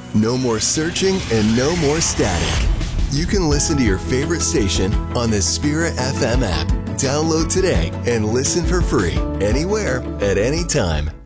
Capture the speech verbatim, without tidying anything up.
No more searching and no more static. You can listen to your favorite station on the Spira F M app. Download today and listen for free anywhere at any time.